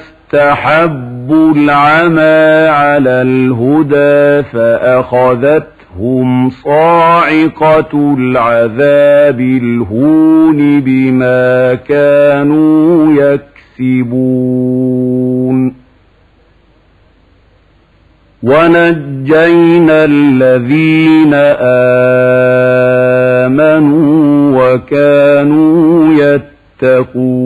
استحبوا العمى على الهدى فأخذتهم صاعقة العذاب الهون بما كانوا يكسبون ونجينا الذين آمنوا وكانوا يتقون